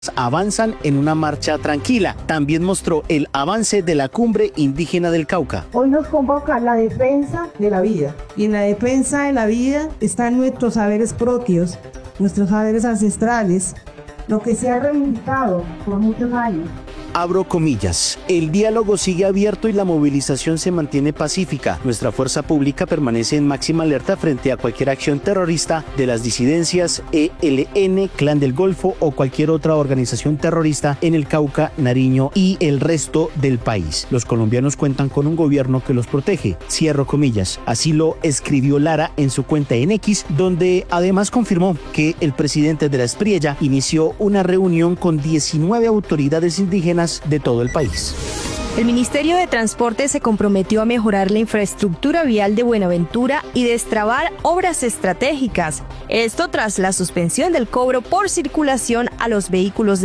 avanzan en una marcha tranquila. También mostró el avance de la cumbre indígena del Cauca. Hoy nos convoca la defensa de la vida. Y en la defensa de la vida están nuestros saberes propios, nuestros saberes ancestrales, lo que se ha reivindicado por muchos años. Abro comillas. El diálogo sigue abierto y la movilización se mantiene pacífica. Nuestra fuerza pública permanece en máxima alerta frente a cualquier acción terrorista de las disidencias ELN, Clan del Golfo o cualquier otra organización terrorista en el Cauca, Nariño y el resto del país. Los colombianos cuentan con un gobierno que los protege. Cierro comillas. Así lo escribió Lara en su cuenta en X, donde además confirmó que el presidente de la Espriella inició una reunión con 19 autoridades indígenas de todo el país. El Ministerio de Transporte se comprometió a mejorar la infraestructura vial de Buenaventura y destrabar obras estratégicas. Esto tras la suspensión del cobro por circulación a los vehículos